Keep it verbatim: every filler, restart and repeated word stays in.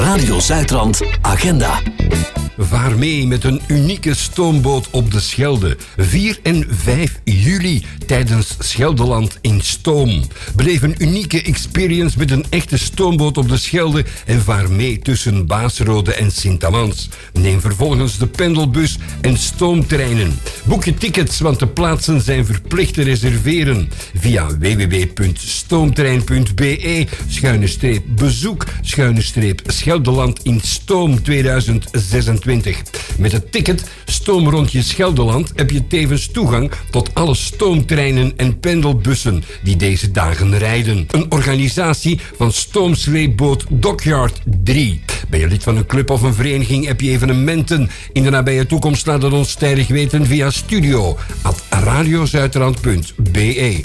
Radio Zuidrand Agenda. Vaar mee met een unieke stoomboot op de Schelde. vier en vijf juli tijdens Scheldeland in Stoom. Beleef een unieke experience met een echte stoomboot op de Schelde en vaar mee tussen Baasrode en Sint-Amans. Neem vervolgens de pendelbus en stoomtreinen. Boek je tickets, want de plaatsen zijn verplicht te reserveren via w w w punt stoomtrein punt b e schuine streep bezoek schuine streep Scheldeland in Stoom tweeduizend zesentwintig. Met het ticket Stoom rondje Scheldeland heb je tevens toegang tot alle stoomtreinen en pendelbussen die deze dagen rijden. Een organisatie van Stoomsleepboot Dockyard drie. Ben je lid van een club of een vereniging, heb je evenementen in de nabije toekomst, laat het ons tijdig weten via studio at radiozuidrand punt b e.